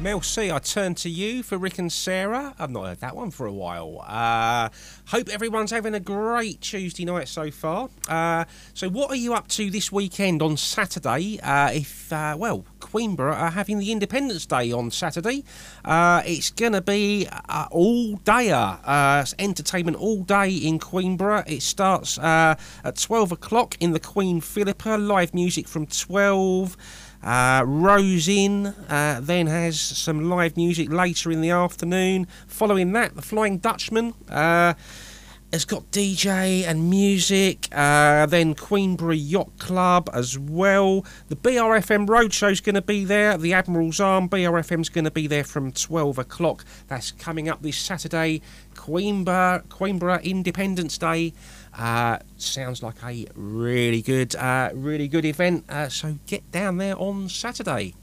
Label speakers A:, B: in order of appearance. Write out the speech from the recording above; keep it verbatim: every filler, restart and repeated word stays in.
A: Mel C, I turn to you for Rick and Sarah. I've not heard that one for a while. Uh, hope everyone's having a great Tuesday night so far. Uh, so what are you up to this weekend on Saturday? Uh, if, uh, well, Queenborough are having the Independence Day on Saturday. Uh, it's going to be uh, all-dayer. Uh, it's entertainment all day in Queenborough. It starts uh, at twelve o'clock in the Queen Philippa. Live music from twelve. Uh, Rose Inn uh, then has some live music later in the afternoon. Following that, the Flying Dutchman uh, has got D J and music. Uh, then Queenborough Yacht Club as well. The B R F M Roadshow's going to be there. The Admiral's Arm B R F M's going to be there from twelve o'clock. That's coming up this Saturday. Queenborough, Queenborough Independence Day. Uh, sounds like a really good, uh, really good event. Uh, so get down there on Saturday.